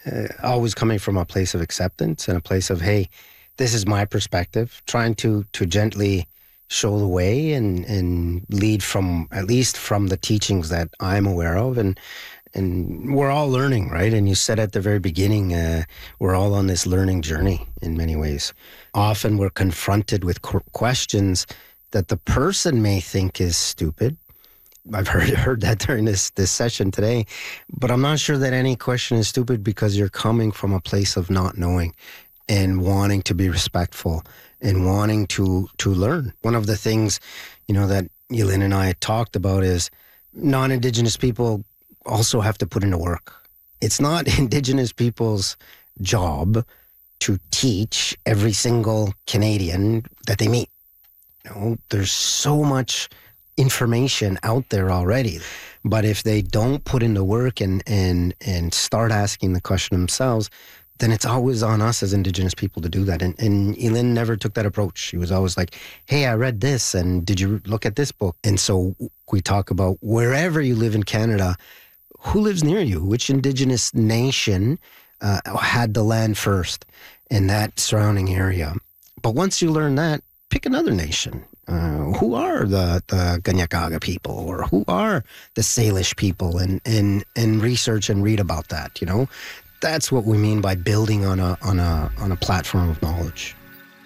always coming from a place of acceptance and a place of, hey, this is my perspective, trying to gently show the way and lead from, at least from the teachings that I'm aware of. And we're all learning, right? And you said at the very beginning, we're all on this learning journey in many ways. Often we're confronted with questions that the person may think is stupid. I've heard that during this session today, but I'm not sure that any question is stupid because you're coming from a place of not knowing and wanting to be respectful and wanting to learn. One of the things, that Elin and I talked about is non-Indigenous people also have to put into work. It's not Indigenous people's job to teach every single Canadian that they meet. There's so much information out there already. But if they don't put in the work and start asking the question themselves, then it's always on us as Indigenous people to do that. And Elin never took that approach. She was always like, hey, I read this, and did you look at this book? And so we talk about wherever you live in Canada, who lives near you? Which Indigenous nation had the land first in that surrounding area? But once you learn that, pick another nation. Who are the Kanien'kehá:ka people, or who are the Salish people, and research and read about that. That's what we mean by building on a platform of knowledge.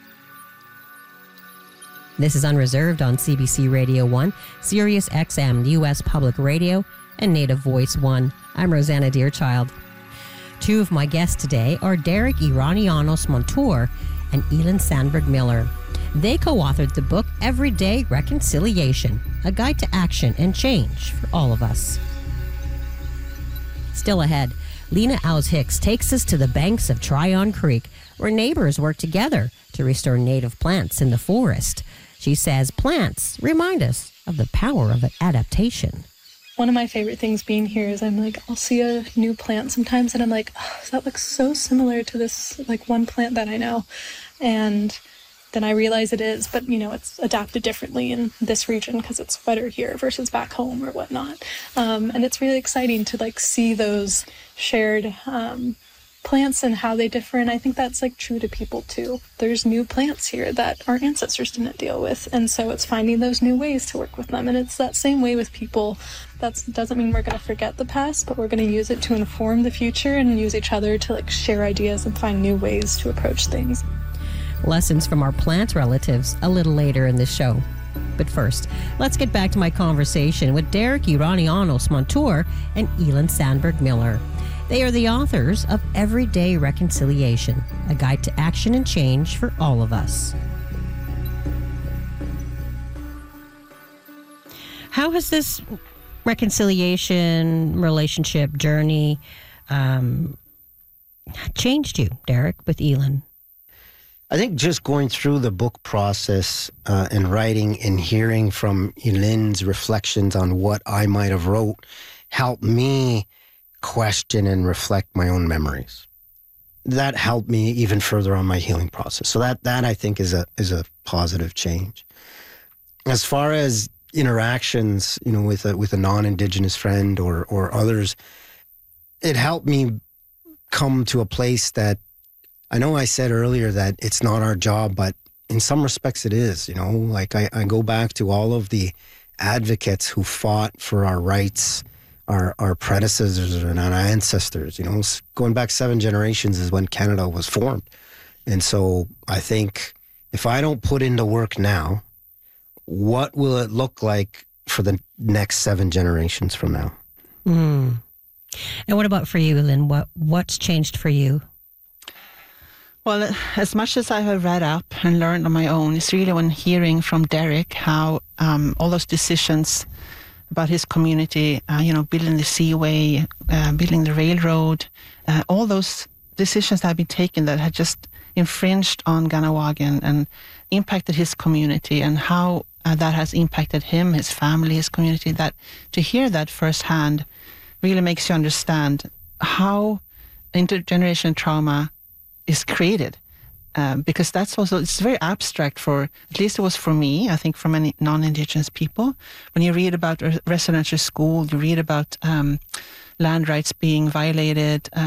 This is Unreserved on CBC Radio 1, Sirius XM, U.S. Public Radio, and Native Voice 1. I'm Rosanna Deerchild. Two of my guests today are Derek Irianianos Montour and Elin Sandberg Miller. They co-authored the book Everyday Reconciliation, a guide to action and change for all of us. Still ahead, Lena Owes-Hicks takes us to the banks of Tryon Creek, where neighbors work together to restore native plants in the forest. She says plants remind us of the power of adaptation. One of my favorite things being here is I'll see a new plant sometimes and I'm like, oh, that looks so similar to this one plant that I know. And then I realize it is, but it's adapted differently in this region because it's wetter here versus back home or whatnot. And it's really exciting to see those shared plants and how they differ. And I think that's true to people too. There's new plants here that our ancestors didn't deal with. And so it's finding those new ways to work with them. And it's that same way with people. That doesn't mean we're going to forget the past, but we're going to use it to inform the future and use each other to share ideas and find new ways to approach things. Lessons from our plant relatives a little later in the show. But first, let's get back to my conversation with Derek Irianianos Montour and Elin Sandberg Miller. They are the authors of Everyday Reconciliation, a guide to action and change for all of us. How has this reconciliation relationship journey changed you, Derek, with Elin? I think just going through the book process and writing and hearing from Elin's reflections on what I might have wrote helped me question and reflect my own memories. That helped me even further on my healing process. So that I think is a positive change. As far as interactions, with a non-Indigenous friend or others, it helped me come to a place that I know I said earlier that it's not our job, but in some respects it is, I go back to all of the advocates who fought for our rights, our predecessors and our ancestors, going back 7 generations is when Canada was formed. And so I think if I don't put in the work now, what will it look like for the next 7 generations from now? And what about for you, Lynn? What's changed for you? Well, as much as I have read up and learned on my own, it's really when hearing from Derek how all those decisions about his community, building the seaway, building the railroad, all those decisions that have been taken that had just infringed on Kahnawake and impacted his community, and how that has impacted him, his family, his community. That to hear that firsthand really makes you understand how intergenerational trauma is created, because that's also, it's very abstract for, at least it was for me, I think for many non-Indigenous people. When you read about residential school, you read about land rights being violated,